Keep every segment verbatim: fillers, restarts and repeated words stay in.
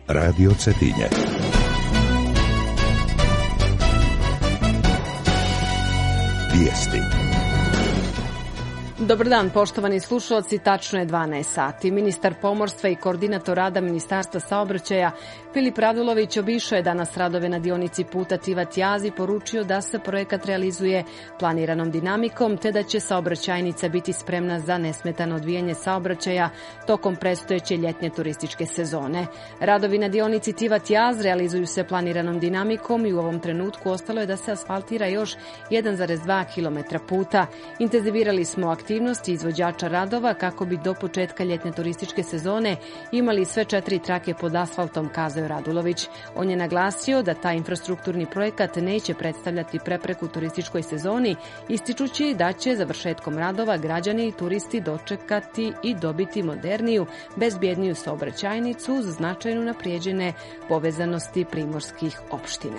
Radio Cetinje. Vijesti. Dobar dan, poštovani slušalci, tačno je dvanaest sati. Ministar pomorstva i koordinator rada Ministarstva saobraćaja Filip Radulović obišao je danas radove na dionici puta Tivat-Jaz i poručio da se projekat realizuje planiranom dinamikom te da će saobraćajnica biti spremna za nesmetano odvijanje saobraćaja tokom predstojeće ljetnje turističke sezone. Radovi na dionici Tivat-Jaz realizuju se planiranom dinamikom i u ovom trenutku ostalo je da se asfaltira još jedan zarez dva kilometra puta. Intenzivirali smo aktivnosti izvođača radova kako bi do početka ljetne turističke sezone imali sve četiri trake pod asfaltom, kazao Radulović. On je naglasio da taj infrastrukturni projekat neće predstavljati prepreku turističkoj sezoni, ističući da će završetkom radova građani i turisti dočekati i dobiti moderniju, bezbjedniju saobraćajnicu uz značajno unaprijeđene povezanosti primorskih opština.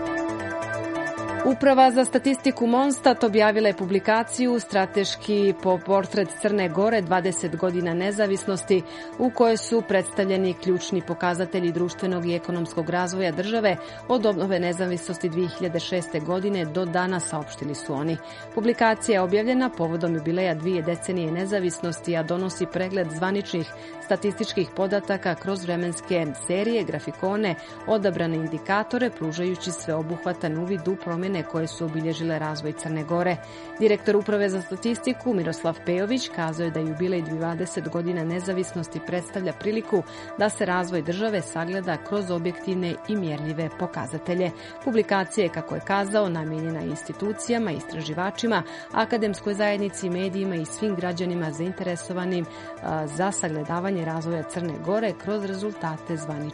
Uprava za statistiku Monstat objavila je publikaciju Strateški portret Crne Gore dvadeset godina nezavisnosti u kojoj su predstavljeni ključni pokazatelji društvenog i ekonomskog razvoja države od obnove nezavisnosti dvije hiljade šeste. godine do dana, saopštili su oni. Publikacija je objavljena povodom jubileja dvije decenije nezavisnosti, a donosi pregled zvaničnih statističkih podataka kroz vremenske serije, grafikone, odabrane indikatore, pružajući sveobuhvatan uvid u promjene koje su obilježile razvoj Crne Gore. Direktor Uprave za statistiku Miroslav Pejović kazao je da jubilej dvadeset godina nezavisnosti predstavlja priliku da se razvoj države sagleda kroz objektivne i mjerljive pokazatelje. Publikacija je, kako je kazao, namijenjena institucijama, istraživačima, akademskoj zajednici, medijima i svim građanima zainteresovanim za sagledavanje razvoja Crne Gore kroz rezultate zvaničnih